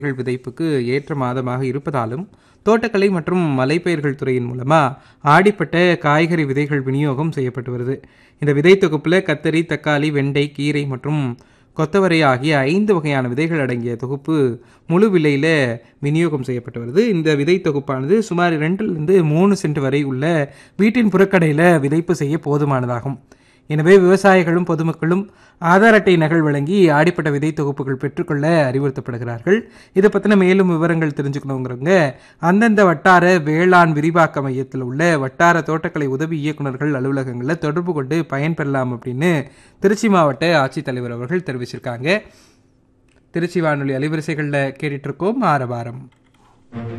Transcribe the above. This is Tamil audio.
விதைப்புக்கு ஏற்ற மாதமாக இருப்பதாலும் தோட்டக்கலை மற்றும் மலைப்பயிர்கள் துறையின் மூலமா ஆடிப்பட்ட காய்கறி விதைகள் விநியோகம் செய்யப்பட்டு வருது. இந்த விதை தொகுப்புல கத்தரி, தக்காளி, வெண்டை, கீரை மற்றும் கொத்தவரை ஆகிய 5 வகையான விதைகள் அடங்கிய தொகுப்பு முழு விலையில விநியோகம் செய்யப்பட்டு வருது. இந்த விதை தொகுப்பானது சுமார் 2லிருந்து 3 சென்ட் வரை உள்ள வீட்டின் புறக்கடையில விதைப்பு செய்ய போதுமானதாகும். எனவே விவசாயிகளும் பொதுமக்களும் ஆதார் அட்டை நகல் வழங்கி ஆடிப்பட்ட விதை தொகுப்புகள் பெற்றுக்கொள்ள அறிவுறுத்தப்படுகிறார்கள். இதை பற்றின மேலும் விவரங்கள் தெரிஞ்சுக்கணுங்கிறவங்க அந்தந்த வட்டார வேளாண் விரிவாக்க மையத்தில் உள்ள வட்டார தோட்டக்கலை உதவி இயக்குநர்கள் அலுவலகங்களில் தொடர்பு கொண்டு பயன்பெறலாம் அப்படின்னு திருச்சி மாவட்ட ஆட்சித்தலைவர் அவர்கள் தெரிவிச்சிருக்காங்க. திருச்சி வானொலி அலைவரிசைகளில் கேட்டுட்டு இருக்கோம் ஆரவாரம்.